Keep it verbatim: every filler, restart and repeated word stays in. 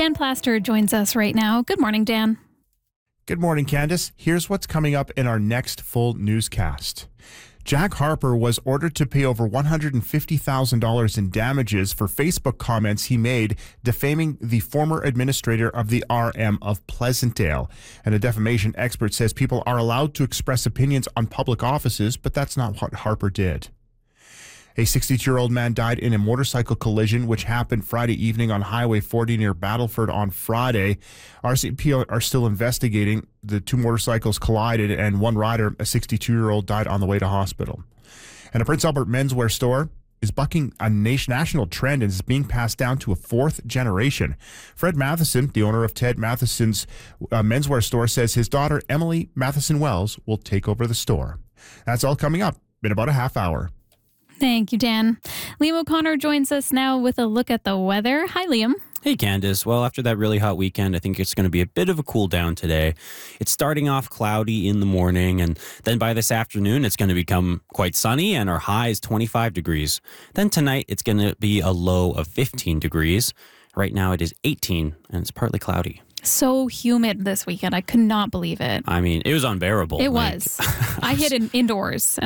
Dan Plaster joins us right now. Good morning, Dan. Good morning, Candace. Here's what's coming up in our next full newscast. Jack Harper was ordered to pay over one hundred fifty thousand dollars in damages for Facebook comments he made defaming the former administrator of the R M of Pleasantdale. And a defamation expert says people are allowed to express opinions on public offices, but that's not what Harper did. A sixty-two-year-old man died in a motorcycle collision which happened Friday evening on Highway forty near Battleford on Friday. R C M P are still investigating. The two motorcycles collided and one rider, a sixty-two-year-old, died on the way to hospital. And a Prince Albert menswear store is bucking a national trend and is being passed down to a fourth generation. Fred Matheson, the owner of Ted Matheson's uh, menswear store, says his daughter, Emily Matheson Wells, will take over the store. That's all coming up in about a half hour. Thank you, Dan. Liam O'Connor joins us now with a look at the weather. Hi, Liam. Hey, Candace. Well, after that really hot weekend, I think it's going to be a bit of a cool down today. It's starting off cloudy in the morning, and then by this afternoon, it's going to become quite sunny, and our high is twenty-five degrees. Then tonight, it's going to be a low of fifteen degrees. Right now, it is eighteen, and it's partly cloudy. So humid this weekend. I could not believe it. I mean, it was unbearable. It like, was. I hid in indoors.